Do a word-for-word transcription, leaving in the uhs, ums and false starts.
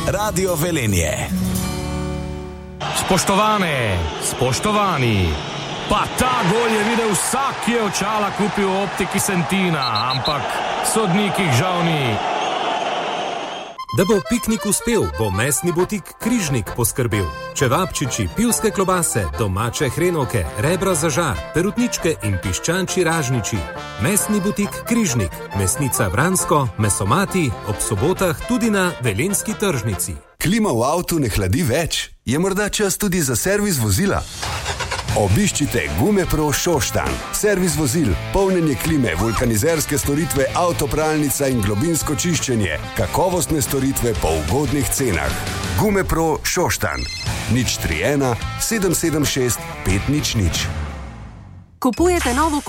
Radio Velenje. Spoštovane, spoštovani, pa ta gol je videl vsak, ki je očala kupil v optiki Sentina, ampak sodnikih žal ni. Da bo piknik uspel, bo mesni butik Križnik poskrbel. Čevapčiči, pivske klobase, domače hrenovke, rebra za žar, perutničke in piščančji ražniči. Mesni butik Križnik, mesnica Vransko, mesomati, ob sobotah tudi na Velenjski tržnici. Klima v avtu ne hladi več? Je morda čas tudi za servis vozila? Obiščite Gumepro Šoštanj. Servis vozil, polnjenje klime, vulkanizerske storitve, avtopralnica in globinsko čiščenje. Kakovostne storitve po ugodnih cenah. Gumepro Šoštanj. nič tri ena sedem sedem šest pet nič nič. Kupujete novo